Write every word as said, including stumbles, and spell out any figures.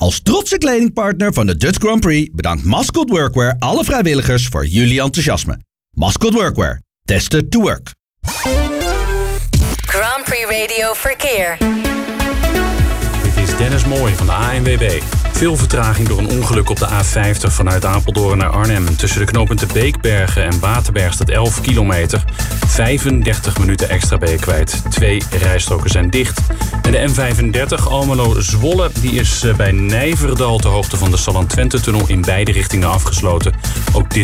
Als trotse kledingpartner van de Dutch Grand Prix bedankt Mascot Workwear alle vrijwilligers voor jullie enthousiasme. Mascot Workwear. Tested to work. Grand Prix Radio Verkeer. Dit is Dennis Mooij van de A N W B. Veel vertraging door een ongeluk op de A vijftig vanuit Apeldoorn naar Arnhem. Tussen de knooppunten Beekbergen en Waterberg staat elf kilometer. vijfendertig minuten extra ben je kwijt. Twee rijstroken zijn dicht. En de N vijfendertig Almelo-Zwolle die is bij Nijverdal ter hoogte van de Salland-Twente-tunnel in beide richtingen afgesloten. Ook dit